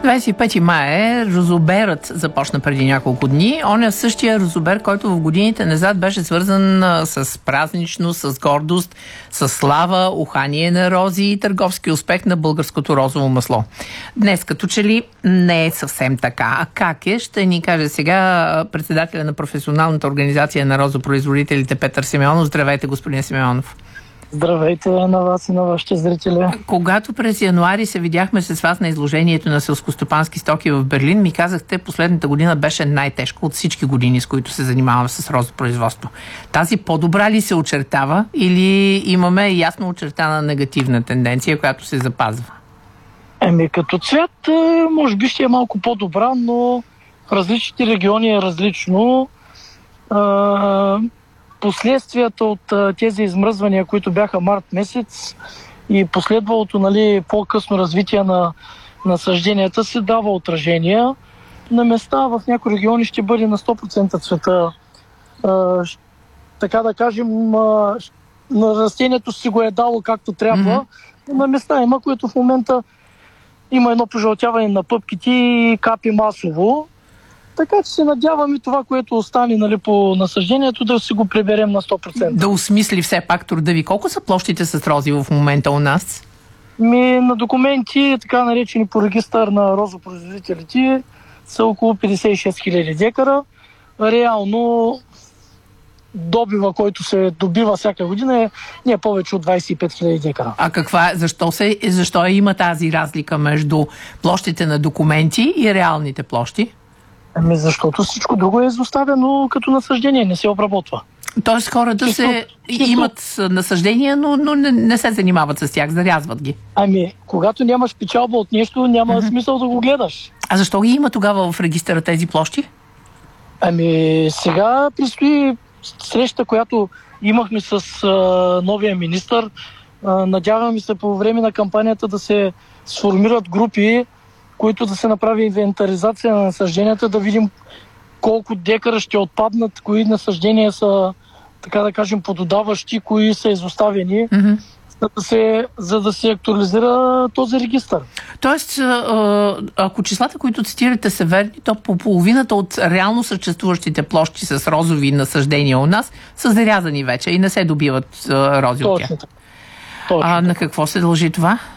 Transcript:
25 май розоберът започна преди няколко дни. Он е същия розобер, който в годините назад беше свързан с празнично, с гордост, с слава, ухание на рози и търговски успех на българското розово масло. Днес като че ли не е съвсем така. А как е? Ще ни каже сега председателя на професионалната организация на розопроизводителите Петър Симеонов. Здравейте, господин Симеонов. Здравейте на вас и на вашите зрители. Когато през януари се видяхме с вас на изложението на селскостопански стоки в Берлин, ми казахте, последната година беше най-тежка от всички години, с които се занимаваме с розопроизводство. Тази по-добра ли се очертава или имаме ясно очертана негативна тенденция, която се запазва? Като цвят, може би ще е малко по-добра, но в различните региони е различно. Последствията от тези измръзвания, които бяха март месец и последвалото по-късно развитие на насажденията, се дава отражения. На места в някои региони ще бъде на 100% цвета. Така да кажем, на растението си го е дало както трябва. На места има, което в момента има едно пожълтяване на пъпките и капи масово. Така че се надяваме това, което остане по насъждението, да си го приберем на 100%. Да осмисли все пак труда ви. Колко са площите с рози в момента у нас? На документи, така наречени по регистър на розопроизводителите, са около 56 000 декара. Реално добива, който се добива всяка година, е не повече от 25 000 декара. А защо има тази разлика между площите на документи и реалните площи? Защото всичко друго е изоставено като насъждение, не се обработва. Тоест хората имат насъждения, но не се занимават с тях, зарязват ги. Когато нямаш печалба от нещо, няма смисъл да го гледаш. А защо ги има тогава в регистъра тези площи? Сега предстои среща, която имахме с новия министър. Надяваме се по време на кампанията да се сформират групи, които да се направи инвентаризация на насъжденията, да видим колко декара ще отпаднат, кои насъждения са, така да кажем, пододаващи, кои са изоставени, за да се актуализира този регистър. Тоест, ако числата, които цитирате, са верни, то по половината от реално съществуващите площи с розови насъждения у нас са зарязани вече и не се добиват рози от тях. Точно. На какво се дължи това?